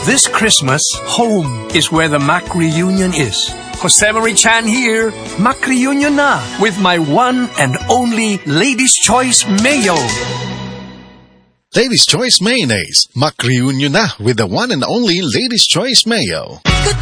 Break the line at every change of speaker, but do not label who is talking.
This Christmas, home is where the Mac reunion is. Josemarie Chan here, Mac reunion na with my one and only Lady's Choice Mayo.
Lady's Choice Mayonnaise. Mac reunion na with the one and only Lady's Choice Mayo.